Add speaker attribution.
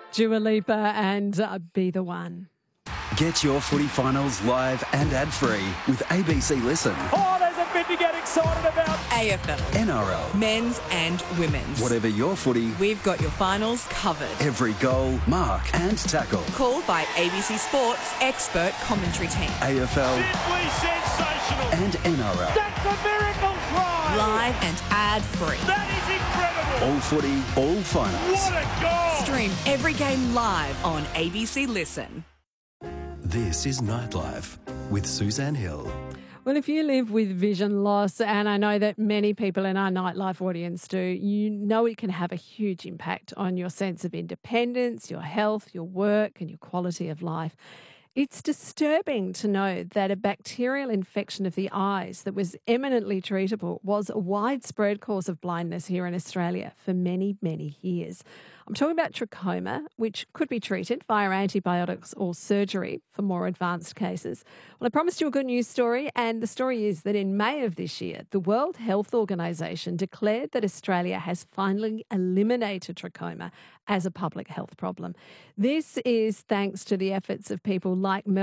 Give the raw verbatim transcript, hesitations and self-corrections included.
Speaker 1: Dua Lipa and uh, Be The One.
Speaker 2: Get your footy finals live and ad-free with A B C Listen.
Speaker 3: Oh, there's a bit to get excited about.
Speaker 4: A F L.
Speaker 2: N R L.
Speaker 4: Men's and women's.
Speaker 2: Whatever your footy,
Speaker 4: We've got your finals covered.
Speaker 2: every goal, mark and tackle.
Speaker 4: Called by A B C Sports expert commentary team.
Speaker 2: A F L
Speaker 3: Simply sensational.
Speaker 2: and N R L.
Speaker 3: That's a miracle try.
Speaker 4: Live and ad-free.
Speaker 3: That is incredible.
Speaker 2: All footy, all finals.
Speaker 3: What a goal.
Speaker 4: Stream every game live on A B C Listen.
Speaker 2: This is Nightlife with Suzanne Hill.
Speaker 1: Well, if you live with vision loss, and I know that many people in our nightlife audience do, you know it can have a huge impact on your sense of independence, your health, your work, and your quality of life. It's disturbing to know that a bacterial infection of the eyes that was eminently treatable was a widespread cause of blindness here in Australia for many, many years. I'm talking about trachoma, which could be treated via antibiotics or surgery for more advanced cases. Well, I promised you a good news story, and the story is that in May of this year, the World Health Organization declared that Australia has finally eliminated trachoma as a public health problem. This is thanks to the efforts of people like Mel